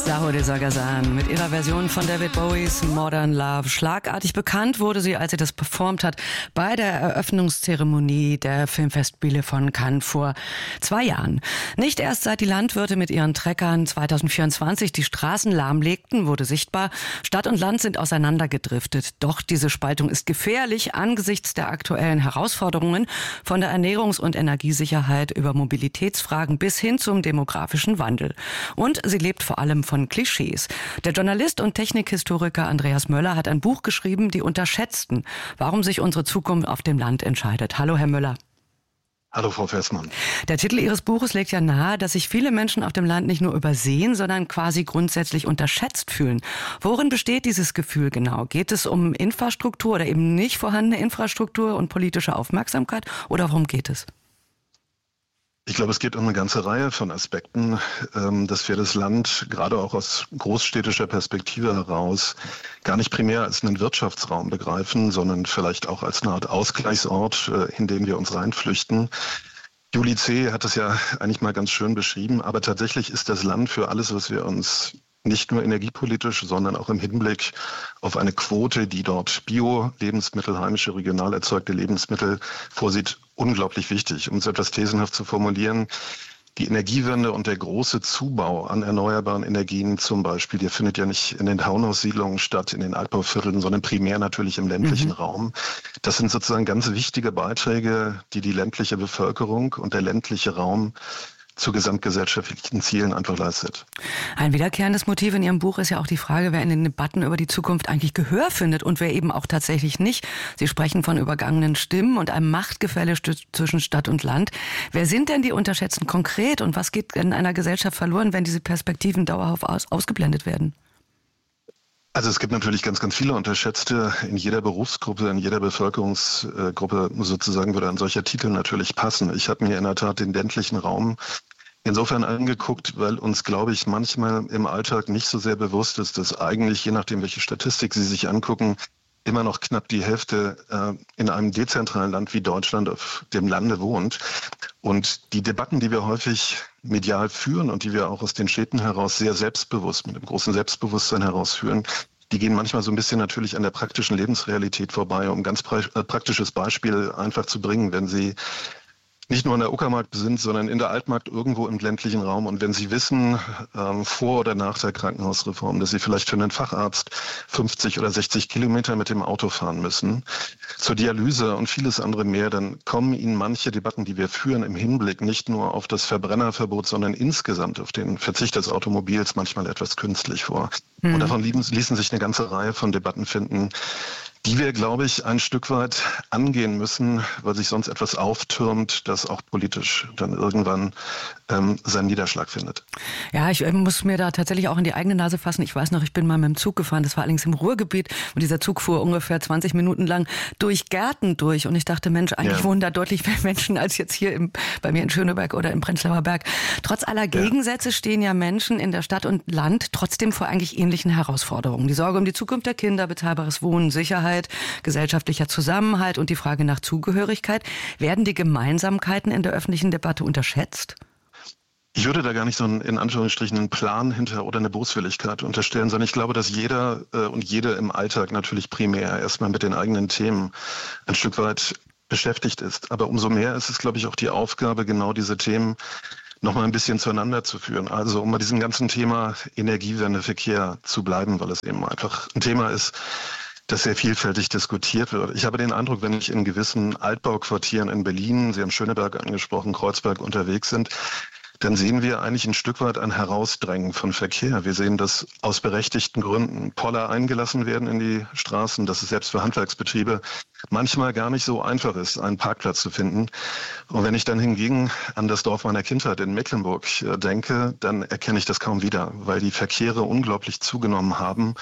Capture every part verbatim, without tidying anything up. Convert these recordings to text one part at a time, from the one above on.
Sahur de Sagazan mit ihrer Version von David Bowies Modern Love. Schlagartig bekannt wurde sie, als sie das performt hat bei der Eröffnungszeremonie der Filmfestspiele von Cannes vor zwei Jahren. Nicht erst seit die Landwirte mit ihren Treckern zwanzig vierundzwanzig die Straßen lahmlegten, wurde sichtbar, Stadt und Land sind auseinandergedriftet. Doch diese Spaltung ist gefährlich angesichts der aktuellen Herausforderungen von der Ernährungs- und Energiesicherheit über Mobilitätsfragen bis hin zum demografischen Wandel. Und sie lebt vor allem von Klischees. Der Journalist und Technikhistoriker Andreas Möller hat ein Buch geschrieben, Die Unterschätzten, warum sich unsere Zukunft auf dem Land entscheidet. Hallo, Herr Möller. Hallo, Frau Fessmann. Der Titel Ihres Buches legt ja nahe, dass sich viele Menschen auf dem Land nicht nur übersehen, sondern quasi grundsätzlich unterschätzt fühlen. Worin besteht dieses Gefühl genau? Geht es um Infrastruktur oder eben nicht vorhandene Infrastruktur und politische Aufmerksamkeit? Oder worum geht es? Ich glaube, es geht um eine ganze Reihe von Aspekten, dass wir das Land gerade auch aus großstädtischer Perspektive heraus gar nicht primär als einen Wirtschaftsraum begreifen, sondern vielleicht auch als eine Art Ausgleichsort, in den wir uns reinflüchten. Julie C. hat es ja eigentlich mal ganz schön beschrieben, aber tatsächlich ist das Land für alles, was wir uns nicht nur energiepolitisch, sondern auch im Hinblick auf eine Quote, die dort Bio-Lebensmittel, heimische, regional erzeugte Lebensmittel vorsieht, unglaublich wichtig. Um es etwas thesenhaft zu formulieren, die Energiewende und der große Zubau an erneuerbaren Energien zum Beispiel, der findet ja nicht in den Townhouse-Siedlungen statt, in den Altbauvierteln, sondern primär natürlich im ländlichen mhm. Raum. Das sind sozusagen ganz wichtige Beiträge, die die ländliche Bevölkerung und der ländliche Raum zu gesamtgesellschaftlichen Zielen einfach leistet. Ein wiederkehrendes Motiv in Ihrem Buch ist ja auch die Frage, wer in den Debatten über die Zukunft eigentlich Gehör findet und wer eben auch tatsächlich nicht. Sie sprechen von übergangenen Stimmen und einem Machtgefälle zwischen Stadt und Land. Wer sind denn die Unterschätzten konkret und was geht in einer Gesellschaft verloren, wenn diese Perspektiven dauerhaft aus, ausgeblendet werden? Also es gibt natürlich ganz, ganz viele Unterschätzte in jeder Berufsgruppe, in jeder Bevölkerungsgruppe sozusagen würde ein solcher Titel natürlich passen. Ich habe mir in der Tat den ländlichen Raum insofern angeguckt, weil uns, glaube ich, manchmal im Alltag nicht so sehr bewusst ist, dass eigentlich, je nachdem, welche Statistik Sie sich angucken, immer noch knapp die Hälfte äh, in einem dezentralen Land wie Deutschland auf dem Lande wohnt. Und die Debatten, die wir häufig medial führen und die wir auch aus den Städten heraus sehr selbstbewusst, mit einem großen Selbstbewusstsein herausführen, die gehen manchmal so ein bisschen natürlich an der praktischen Lebensrealität vorbei. Um ein ganz pra- äh, praktisches Beispiel einfach zu bringen, wenn Sie nicht nur in der Uckermark sind, sondern in der Altmark irgendwo im ländlichen Raum. Und wenn Sie wissen, ähm, vor oder nach der Krankenhausreform, dass Sie vielleicht für einen Facharzt fünfzig oder sechzig Kilometer mit dem Auto fahren müssen, zur Dialyse und vieles andere mehr, dann kommen Ihnen manche Debatten, die wir führen, im Hinblick nicht nur auf das Verbrennerverbot, sondern insgesamt auf den Verzicht des Automobils manchmal etwas künstlich vor. Mhm. Und davon ließen sich eine ganze Reihe von Debatten finden, die wir, glaube ich, ein Stück weit angehen müssen, weil sich sonst etwas auftürmt, das auch politisch dann irgendwann ähm, seinen Niederschlag findet. Ja, ich äh, muss mir da tatsächlich auch in die eigene Nase fassen. Ich weiß noch, ich bin mal mit dem Zug gefahren, das war allerdings im Ruhrgebiet und dieser Zug fuhr ungefähr zwanzig Minuten lang durch Gärten durch und ich dachte, Mensch, eigentlich ja. wohnen da deutlich mehr Menschen als jetzt hier im, bei mir in Schöneberg oder im Prenzlauer Berg. Trotz aller Gegensätze ja. stehen ja Menschen in der Stadt und Land trotzdem vor eigentlich ähnlichen Herausforderungen. Die Sorge um die Zukunft der Kinder, bezahlbares Wohnen, Sicherheit, gesellschaftlicher Zusammenhalt und die Frage nach Zugehörigkeit. Werden die Gemeinsamkeiten in der öffentlichen Debatte unterschätzt? Ich würde da gar nicht so einen, in Anführungsstrichen, einen Plan hinter oder eine Boswilligkeit unterstellen, sondern ich glaube, dass jeder äh, und jede im Alltag natürlich primär erstmal mit den eigenen Themen ein Stück weit beschäftigt ist. Aber umso mehr ist es, glaube ich, auch die Aufgabe, genau diese Themen noch mal ein bisschen zueinander zu führen. Also um bei diesem ganzen Thema Energiewende, Verkehr zu bleiben, weil es eben einfach ein Thema ist, das sehr vielfältig diskutiert wird. Ich habe den Eindruck, wenn ich in gewissen Altbauquartieren in Berlin, Sie haben Schöneberg angesprochen, Kreuzberg unterwegs sind, dann sehen wir eigentlich ein Stück weit ein Herausdrängen von Verkehr. Wir sehen, dass aus berechtigten Gründen Poller eingelassen werden in die Straßen, dass es selbst für Handwerksbetriebe manchmal gar nicht so einfach ist, einen Parkplatz zu finden. Und wenn ich dann hingegen an das Dorf meiner Kindheit in Mecklenburg denke, dann erkenne ich das kaum wieder, weil die Verkehre unglaublich zugenommen haben.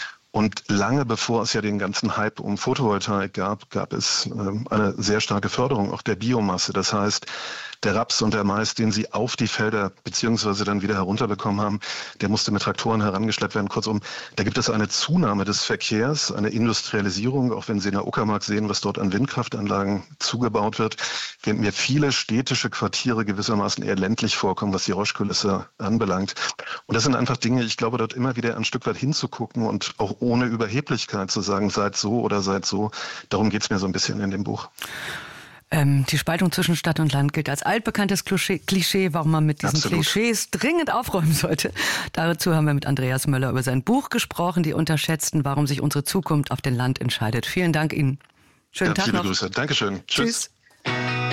Und lange bevor es ja den ganzen Hype um Photovoltaik gab, gab es äh, eine sehr starke Förderung auch der Biomasse. Das heißt, Der Raps und der Mais, den sie auf die Felder beziehungsweise dann wieder herunterbekommen haben, der musste mit Traktoren herangeschleppt werden. Kurzum, da gibt es eine Zunahme des Verkehrs, eine Industrialisierung, auch wenn Sie in der Uckermark sehen, was dort an Windkraftanlagen zugebaut wird, während mir viele städtische Quartiere gewissermaßen eher ländlich vorkommen, was die Rauschkulisse anbelangt. Und das sind einfach Dinge, ich glaube, dort immer wieder ein Stück weit hinzugucken und auch ohne Überheblichkeit zu sagen, seid so oder seid so. Darum geht es mir so ein bisschen in dem Buch. Ähm, die Spaltung zwischen Stadt und Land gilt als altbekanntes Klischee, warum man mit diesen Absolut. Klischees dringend aufräumen sollte. Dazu haben wir mit Andreas Möller über sein Buch gesprochen, die unterschätzten, warum sich unsere Zukunft auf dem Land entscheidet. Vielen Dank Ihnen. Schönen ja, Tag viele noch. Grüße. Dankeschön. Tschüss. Tschüss.